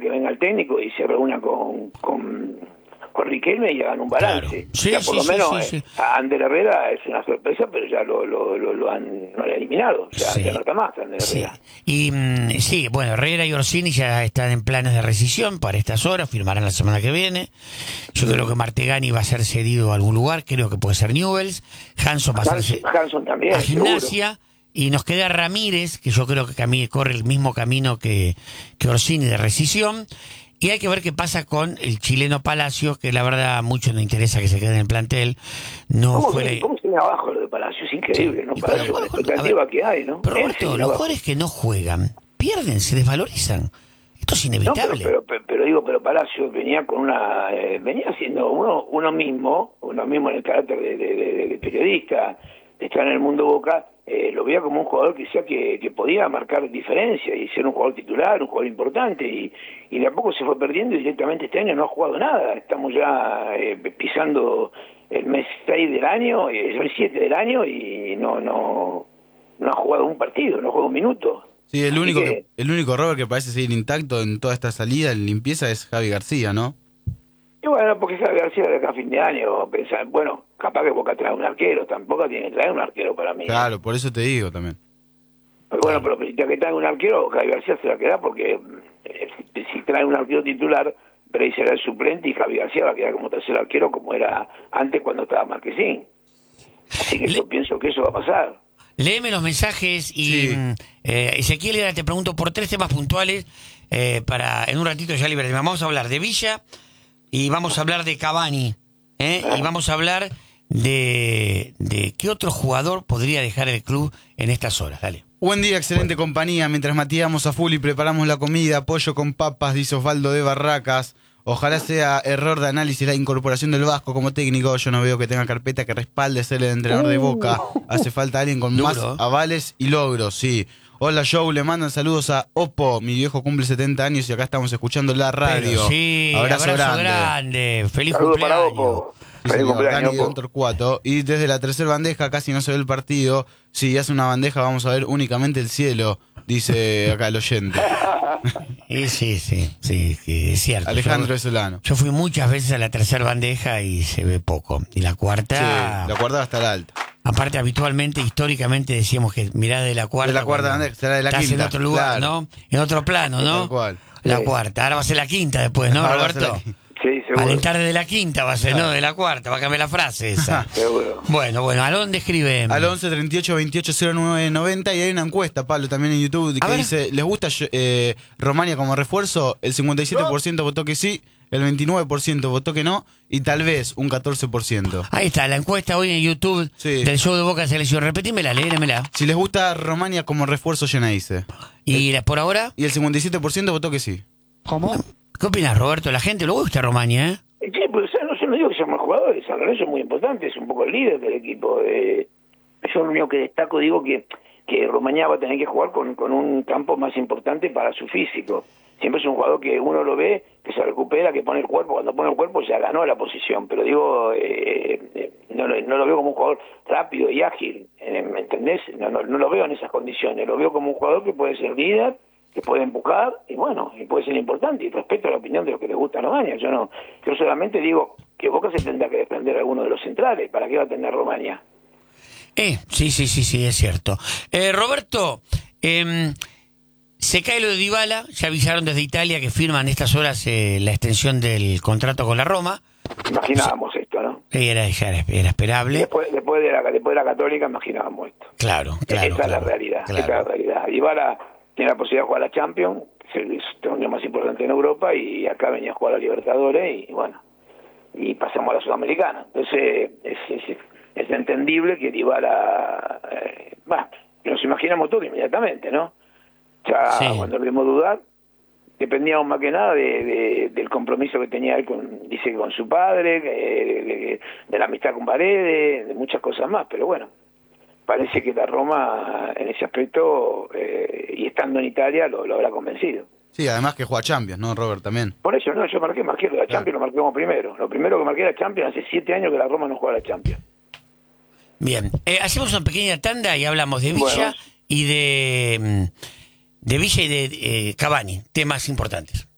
que venga el técnico y se reúna con Riquelme y hagan un balance. Claro. Sí, o sea, por lo menos sí. Ander Herrera es una sorpresa, pero ya lo han eliminado. O sea, ya no está más Ander Herrera. Y sí, bueno, Herrera y Orsini ya están en planes de rescisión para estas horas, firmarán la semana que viene. Yo creo que Martegani va a ser cedido a algún lugar, creo que puede ser Newell's. Hanson va a ser Hanson también, a Gimnasia. seguro. Y nos queda Ramírez, que yo creo que corre el mismo camino que Orsini de rescisión. Y hay que ver qué pasa con el chileno Palacios, que la verdad a muchos nos interesa que se quede en el plantel. ¿Cómo se viene abajo lo de Palacios? Es increíble, ¿no? Palacios, la expectativa que hay, ¿no? Pero Roberto, los jugadores que no juegan, pierden, se desvalorizan. Esto es inevitable. No, pero Palacios venía con venía siendo uno mismo en el carácter de periodista, de estar en el mundo Boca, lo veía como un jugador que decía que podía marcar diferencia y ser un jugador titular, un jugador importante, y de a poco se fue perdiendo y directamente este año no ha jugado nada. Estamos ya pisando el mes 6 del año, el 7 del año, y no ha jugado un partido, no ha jugado un minuto. Sí, el único Robert que parece seguir intacto en toda esta salida en limpieza es Javi García, ¿no? Y bueno, porque Javi García de acá a fin de año, pensar, bueno, capaz que Boca trae un arquero, tampoco tiene que traer un arquero para mí. Claro, por eso te digo también. Pero bueno, pero si que trae un arquero, Javi García se va a quedar porque si trae un arquero titular, Bray será el suplente y Javi García va a quedar como tercer arquero como era antes cuando estaba Marquesín. Así que yo pienso que eso va a pasar. Léeme los mensajes y Ezequiel, te pregunto por 3 temas puntuales para en un ratito ya liberarme. Vamos a hablar de Villa y vamos a hablar de Cavani y vamos a hablar de qué otro jugador podría dejar el club en estas horas. Dale. Buen día, excelente compañía. Mientras matíamos a full y preparamos la comida, pollo con papas, dice Osvaldo de Barracas. Ojalá sea error de análisis la incorporación del Vasco como técnico. Yo no veo que tenga carpeta que respalde ser el entrenador de Boca. Hace falta alguien con más avales y logros, sí. Hola, Joe, le mandan saludos a Oppo. Mi viejo cumple 70 años y acá estamos escuchando la radio. Pero sí, abrazo grande. Feliz Saludos cumpleaños. Para Oppo. Sí, señor, Dani Don Torcuato. Y desde la tercera bandeja casi no se ve el partido. Si hace una bandeja vamos a ver únicamente el cielo, dice acá el oyente. Sí, es cierto. Alejandro de Solano. Yo fui muchas veces a la tercera bandeja y se ve poco. Y la cuarta... Sí, la cuarta va a estar alta. Aparte, habitualmente, históricamente decíamos que mirá de la cuarta... De la cuarta bandeja, será de la quinta. En otro lugar, claro. ¿no? En otro plano, ¿no? Tal cual. La cuarta. Ahora va a ser la quinta después, ¿no, Roberto? Sí, seguro. Alentar de la quinta va a ser, no de la cuarta, va a cambiar la frase esa. Seguro. Bueno, ¿a dónde escribe? Al 11 38 28 09 90 y hay una encuesta, Pablo, también en YouTube que dice, ¿les gusta Romania como refuerzo? El 57% votó que sí, el 29% votó que no y tal vez un 14%. Ahí está, la encuesta hoy en YouTube del show de Boca Selección. Repetímela, léemela. Si les gusta Romania como refuerzo, Geneise. ¿Y por ahora? Y el 57% votó que sí. ¿Cómo? ¿Qué opinas, Roberto? La gente le gusta Romania, ¿eh? Sí, pues yo no digo que sean más jugadores, San Lorenzo es muy importante, es un poco el líder del equipo. Yo lo único que destaco, digo que Romania va a tener que jugar con un campo más importante para su físico. Siempre es un jugador que uno lo ve, que se recupera, que pone el cuerpo, cuando pone el cuerpo ya ganó la posición, pero digo, no lo veo como un jugador rápido y ágil, ¿me entendés? No lo veo en esas condiciones, lo veo como un jugador que puede ser líder, que puede empujar y bueno, y puede ser importante, y respeto a la opinión de los que les gusta Romania. Yo solamente digo que Boca se tendrá que desprender de alguno de los centrales. ¿Para qué va a tener Romania? Sí, es cierto. Roberto, se cae lo de Dybala, ya avisaron desde Italia que firman estas horas la extensión del contrato con la Roma. Imaginábamos esto, ¿no? Era esperable. Después de la Católica imaginábamos esto. Claro. Esa es la realidad. Esa es la realidad. Dybala tiene la posibilidad de jugar a la Champions, que es el torneo más importante en Europa, y acá venía a jugar a la Libertadores, y bueno, y pasamos a la Sudamericana. Entonces, es entendible que Dybala, nos imaginamos todo inmediatamente, ¿no? Ya cuando debemos dudar, dependíamos más que nada del compromiso que tenía él con su padre, de la amistad con Paredes, de muchas cosas más, pero bueno. Parece que la Roma en ese aspecto, y estando en Italia, lo habrá convencido. Sí, además que juega Champions, ¿no, Robert? También. Por eso, no, yo marqué la Champions, lo marqué como primero. Lo primero que marqué la Champions, hace 7 años que la Roma no juega la Champions. Bien, hacemos una pequeña tanda y hablamos de Villa y de Villa y de Cavani, temas importantes.